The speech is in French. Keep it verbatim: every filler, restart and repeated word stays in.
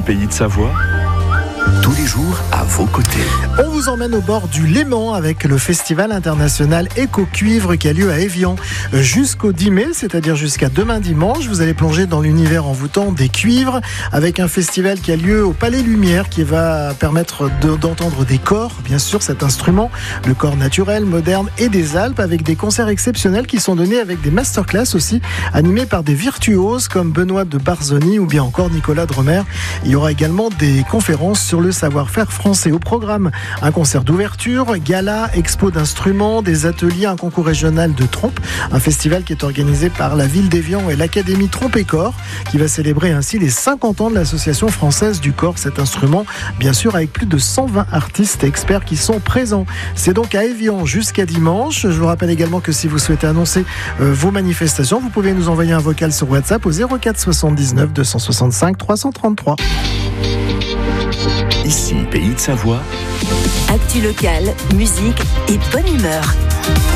Pays de Savoie, tous les jours à vos côtés. On vous emmène au bord du Léman avec le festival international Éco-Cuivre qui a lieu à Évian jusqu'au dix mai, c'est-à-dire jusqu'à demain dimanche. Vous allez plonger dans l'univers envoûtant des cuivres avec un festival qui a lieu au Palais Lumière qui va permettre de, d'entendre des corps, bien sûr cet instrument, le corps naturel, moderne et des Alpes, avec des concerts exceptionnels qui sont donnés avec des masterclass aussi animés par des virtuoses comme Benoît de Barzoni ou bien encore Nicolas Dremer. Il y aura également des conférences sur le savoir-faire français au programme. Un concert d'ouverture, gala, expo d'instruments, des ateliers, un concours régional de trompe, un festival qui est organisé par la ville d'Évian et l'Académie Trompe et Corps qui va célébrer ainsi les cinquante ans de l'association française du corps, cet instrument, bien sûr avec plus de cent vingt artistes et experts qui sont présents. C'est donc à Évian jusqu'à dimanche. Je vous rappelle également que si vous souhaitez annoncer euh, vos manifestations, vous pouvez nous envoyer un vocal sur WhatsApp au zéro quatre soixante-dix-neuf deux cent soixante-cinq trois cent trente-trois. Ici, Pays de Savoie. Actu local, musique et bonne humeur.